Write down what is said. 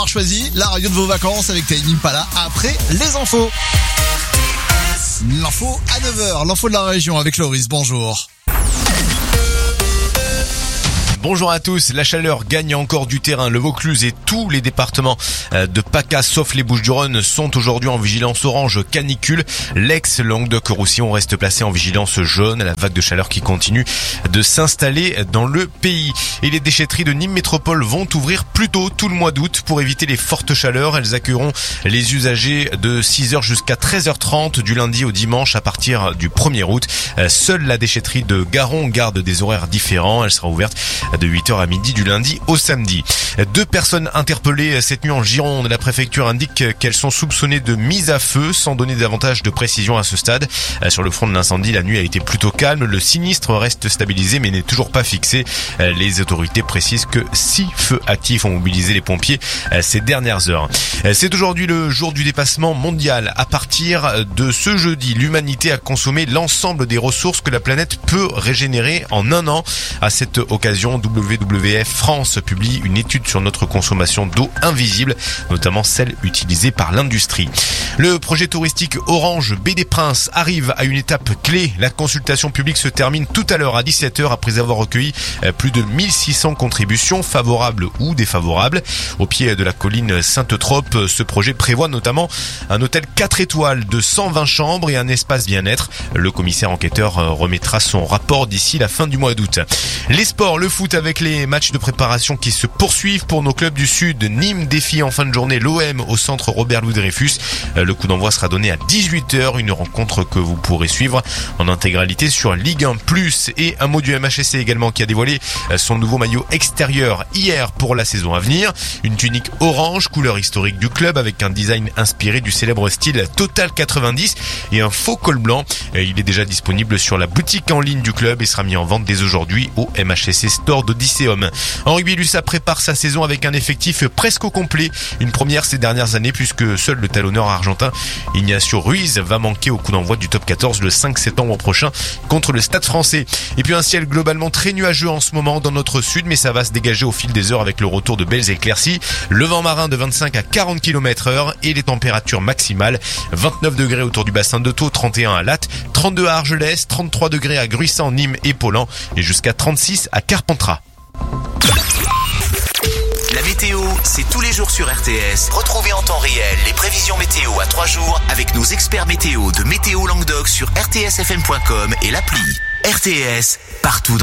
Choisi la radio de vos vacances avec Tame Impala après les infos. L'info à 9h, l'info de la région avec Loris, bonjour. Bonjour à tous, la chaleur gagne encore du terrain. Le Vaucluse et tous les départements de PACA, sauf les Bouches-du-Rhône, sont aujourd'hui en vigilance orange canicule. L'Aix-Languedoc-Roussillon reste placé en vigilance jaune. La vague de chaleur qui continue de s'installer dans le pays. Et les déchetteries de Nîmes Métropole vont ouvrir plus tôt tout le mois d'août pour éviter les fortes chaleurs. Elles accueilleront les usagers de 6h jusqu'à 13h30 du lundi au dimanche à partir du 1er août. Seule la déchetterie de Garon garde des horaires différents. Elle sera ouverte de 8h à midi du lundi au samedi. 2 personnes interpellées cette nuit en Gironde. La préfecture indique qu'elles sont soupçonnées de mise à feu sans donner davantage de précision à ce stade. Sur le front de l'incendie, la nuit a été plutôt calme. Le sinistre reste stabilisé mais n'est toujours pas fixé. Les autorités précisent que 6 feux actifs ont mobilisé les pompiers ces dernières heures. C'est aujourd'hui le jour du dépassement mondial. À partir de ce jeudi, l'humanité a consommé l'ensemble des ressources que la planète peut régénérer en un an. À cette occasion, WWF France publie une étude sur notre consommation d'eau invisible, notamment celle utilisée par l'industrie. Le projet touristique Orange Baie des Princes arrive à une étape clé. La consultation publique se termine tout à l'heure à 17h après avoir recueilli plus de 1600 contributions favorables ou défavorables. Au pied de la colline Sainte-Trope, ce projet prévoit notamment un hôtel 4 étoiles de 120 chambres et un espace bien-être. Le commissaire enquêteur remettra son rapport d'ici la fin du mois d'août. Les sports, le foot avec les matchs de préparation qui se poursuivent pour nos clubs du Sud. Nîmes défie en fin de journée l'OM au centre Robert-Louis Dreyfus. Le coup d'envoi sera donné à 18h, une rencontre que vous pourrez suivre en intégralité sur Ligue 1+. Et un mot du MHSC également qui a dévoilé son nouveau maillot extérieur hier pour la saison à venir. Une tunique orange, couleur historique du club avec un design inspiré du célèbre style Total 90 et un faux col blanc. Il est déjà disponible sur la boutique en ligne du club et sera mis en vente dès aujourd'hui au MHSC Store d'Odysseum. En rugby, l'USA prépare sa saison avec un effectif presque au complet. Une première ces dernières années puisque seul le talonneur argentin Ignacio Ruiz va manquer au coup d'envoi du top 14 le 5 septembre prochain contre le Stade Français. Et puis un ciel globalement très nuageux en ce moment dans notre sud, mais ça va se dégager au fil des heures avec le retour de belles éclaircies. Le vent marin de 25 à 40 km/h et les températures maximales. 29 degrés autour du bassin de Thau, 31 à Latte, 32 à Argelès, 33 degrés à Gruissant, Nîmes et Paulan et jusqu'à 36 à Carpentras. La météo, c'est tous les jours sur RTS. Retrouvez en temps réel les prévisions météo à 3 jours avec nos experts météo de Météo Languedoc sur rtsfm.com et l'appli. RTS, partout dans